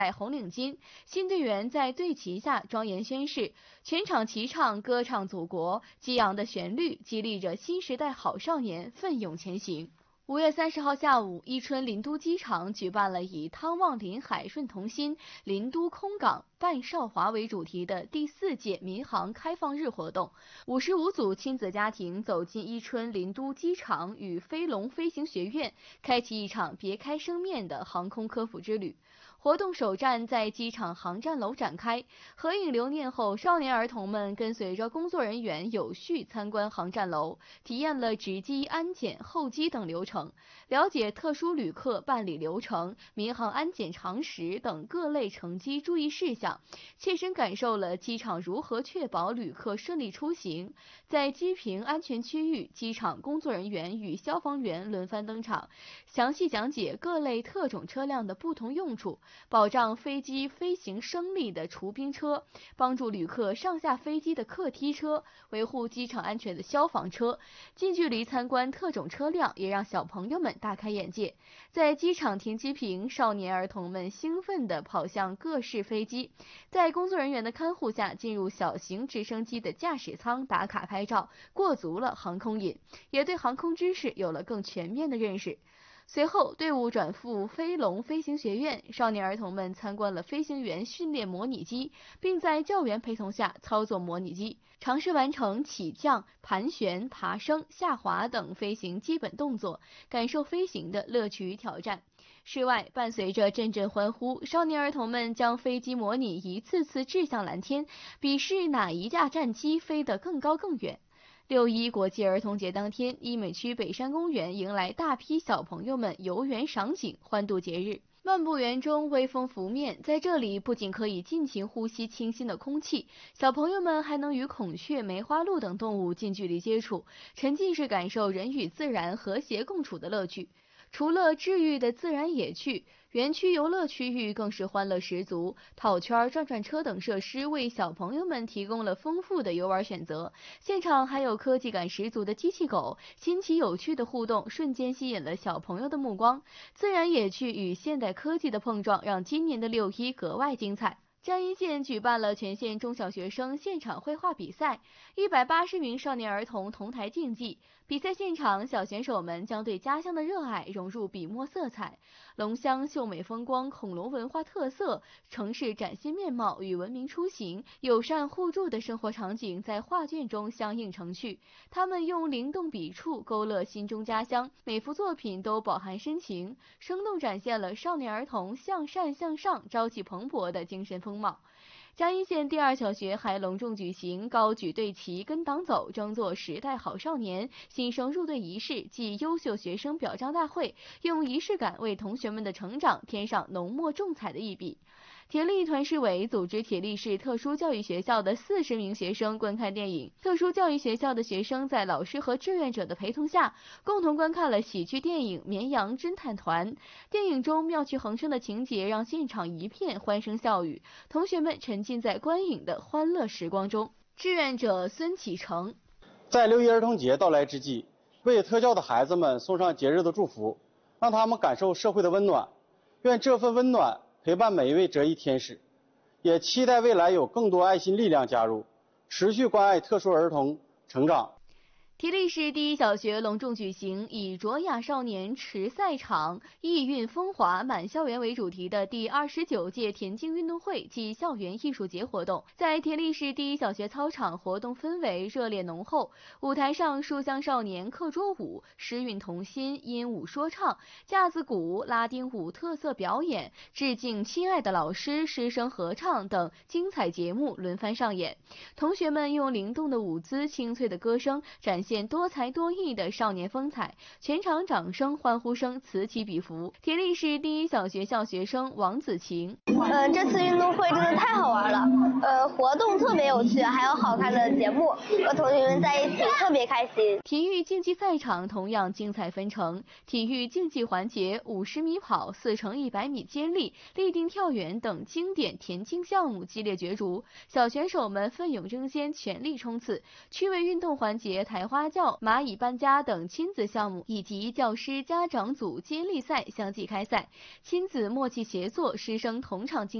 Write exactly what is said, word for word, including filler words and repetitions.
戴红领巾，新队员在队旗下庄严宣誓，全场齐唱歌唱祖国，激昂的旋律激励着新时代好少年奋勇前行。五月三十号下午，伊春林都机场举办了以汤旺临海顺同心，林都空港伴少华为主题的第四届民航开放日活动。五十五组亲子家庭走进伊春林都机场，与飞龙飞行学院开启一场别开生面的航空科普之旅。活动首站在机场航站楼展开，合影留念后，少年儿童们跟随着工作人员有序参观航站楼，体验了值机、安检、候机等流程，了解特殊旅客办理流程、民航安检常识等各类乘机注意事项，切身感受了机场如何确保旅客顺利出行。在机坪安全区域，机场工作人员与消防员轮番登场，详细讲解各类特种车辆的不同用处，保障飞机飞行升力的除冰车，帮助旅客上下飞机的客梯车，维护机场安全的消防车。近距离参观特种车辆，也让小朋友们大开眼界。在机场停机坪，少年儿童们兴奋地跑向各式飞机，在工作人员的看护下，进入小型直升机的驾驶舱打卡拍照，过足了航空瘾，也对航空知识有了更全面的认识。随后，队伍转赴飞龙飞行学院，少年儿童们参观了飞行员训练模拟机，并在教员陪同下操作模拟机，尝试完成起降、盘旋、爬升、下滑等飞行基本动作，感受飞行的乐趣与挑战。室外伴随着阵阵欢呼，少年儿童们将飞机模拟一次次掷向蓝天，比试哪一架战机飞得更高更远。六一国际儿童节当天，医美区北山公园迎来大批小朋友们游园赏景，欢度节日。漫步园中，微风拂面，在这里不仅可以尽情呼吸清新的空气，小朋友们还能与孔雀、梅花鹿等动物近距离接触，沉浸式感受人与自然和谐共处的乐趣。除了治愈的自然野趣，园区游乐区域更是欢乐十足，套圈、转转车等设施为小朋友们提供了丰富的游玩选择。现场还有科技感十足的机器狗，新奇有趣的互动瞬间吸引了小朋友的目光。自然野趣与现代科技的碰撞，让今年的六一格外精彩。江阴县举办了全县中小学生现场绘画比赛，一百八十名少年儿童同台竞技。比赛现场，小选手们将对家乡的热爱融入笔墨色彩，龙乡秀美风光、恐龙文化特色、城市崭新面貌与文明出行、友善互助的生活场景在画卷中相映成趣。他们用灵动笔触勾勒心中家乡，每幅作品都饱含深情，生动展现了少年儿童向善向上、朝气蓬勃的精神风貌。江阴县第二小学还隆重举行高举队旗跟党走，争做时代好少年新生入队仪式暨优秀学生表彰大会，用仪式感为同学们的成长添上浓墨重彩的一笔。铁力团市委组织铁力市特殊教育学校的四十名学生观看电影，特殊教育学校的学生在老师和志愿者的陪同下，共同观看了喜剧电影《绵羊侦探团》。电影中妙趣横生的情节让现场一片欢声笑语，同学们沉浸在观影的欢乐时光中。志愿者孙启成， 在六一儿童节到来之际，为特教的孩子们送上节日的祝福，让他们感受社会的温暖。愿这份温暖陪伴每一位折翼天使，也期待未来有更多爱心力量加入，持续关爱特殊儿童成长。 铁力市第一小学隆重举行以卓雅少年池赛场、意蕴风华满校园为主题的第二十九届田径运动会暨校园艺术节活动。在铁力市第一小学操场，活动氛围热烈浓厚。舞台上，书香少年课桌舞、诗韵童心、音舞说唱、架子鼓、拉丁舞特色表演、致敬亲爱的老师、师生合唱等精彩节目轮番上演。同学们用灵动的舞姿、清脆的歌声展现多才多艺的少年风采，全场掌声欢呼声此起彼伏。铁力市第一小学校学生王子晴， 呃，这次运动会真的太好玩了，呃，活动特别有趣，还有好看的节目，和同学们在一起特别开心。 体育竞技赛场同样精彩纷呈，体育竞技环节五十米跑、四乘一百米接力、立定跳远等经典田径项目激烈角逐，小选手们奋勇争先，全力冲刺。趣味运动环节台花蛙叫、蚂蚁搬家等亲子项目，以及教师家长组接力赛相继开赛，亲子默契协作，师生同场竞。